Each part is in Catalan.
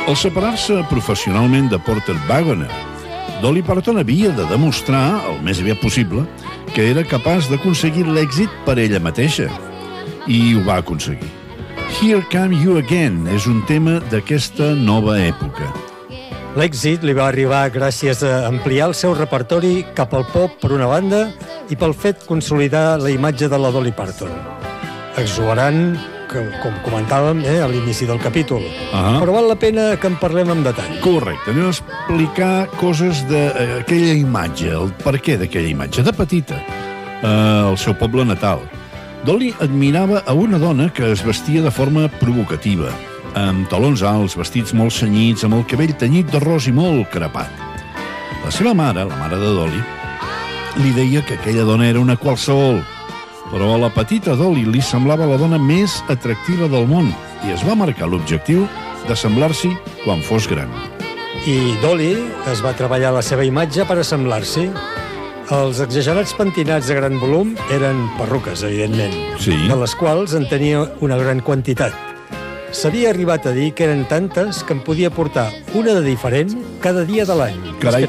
Al separar-se professionalment de Porter Wagoner, Dolly Parton havia de demostrar, el més aviat possible, que era capaç d'aconseguir l'èxit per ella mateixa. I ho va aconseguir. Here Come You Again és un tema d'aquesta nova època. L'èxit li va arribar gràcies a ampliar el seu repertori cap al pop, per una banda, i pel fet consolidar la imatge de la Dolly Parton. Exuberant, com comentàvem a l'inici del capítol. Però val la pena que en parlem amb detall. Correcte, anem a explicar coses d'aquella imatge, el perquè d'aquella imatge, de petita, al seu poble natal. Dolly admirava a una dona que es vestia de forma provocativa, amb talons alts, vestits molt cenyits, amb el cabell tenyit de ros i molt crepat. La seva mare, la mare de Dolly, li deia que aquella dona era una qualsevol, però a la petita Dolly li semblava la dona més atractiva del món i es va marcar l'objectiu d'assemblar-s'hi quan fos gran. I Dolly es va treballar la seva imatge per assemblar-s'hi. Els exagerats pentinats de gran volum eren perruques, evidentment, de les quals en tenia una gran quantitat. S'havia arribat a dir que eren tantes que en podia portar una de diferent cada dia de l'any. Carai,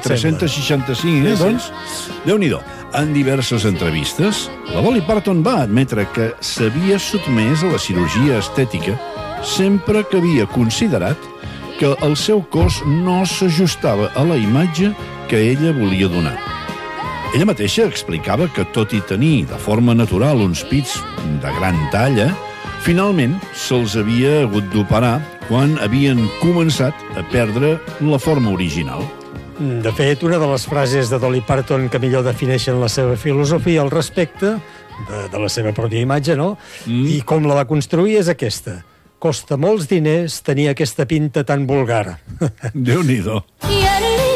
365, doncs? Déu-n'hi-do. En diverses entrevistes, la Dolly Parton va admetre que s'havia sotmès a la cirurgia estètica sempre que havia considerat que el seu cos no s'ajustava a la imatge que ella volia donar. Ella mateixa explicava que, tot i tenir de forma natural uns pits de gran talla, finalment se'ls havia hagut d'operar quan havien començat a perdre la forma original. De fet, una de les frases de Dolly Parton que millor defineixen la seva filosofia al respecte de la seva pròpia imatge, no? I com la va construir és aquesta: costa molts diners tenir aquesta pinta tan vulgar. Déu-n'hi-do.